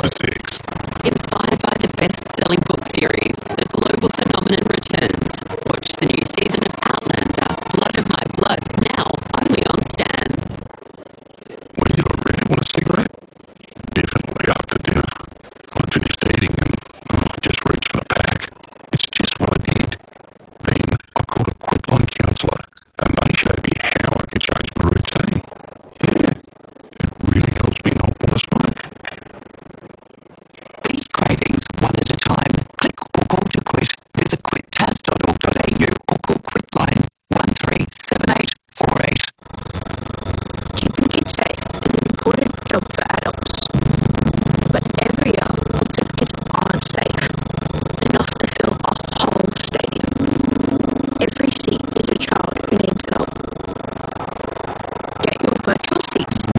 six. Inspired by the best-selling book series, the global phenomenon returns. Watch the new season of Outlander, Blood of My Blood, now only on Stan. Well, you really want a cigarette? Definitely after dinner. I'd finished eating and I just reached for the pack. It's just what I did. Then I called a Quitline counsellor and they showed me how I could change my routine. Yeah, it really helps me not want to smoke. Beat cravings one at a time. Click or call to quit. Visit quittas.org.au or call Quitline 137848. Keeping kids safe is an important job for adults, but every year lots of kids aren't safe enough to fill a whole stadium. Every seat is a child who needs help. Get your virtual seats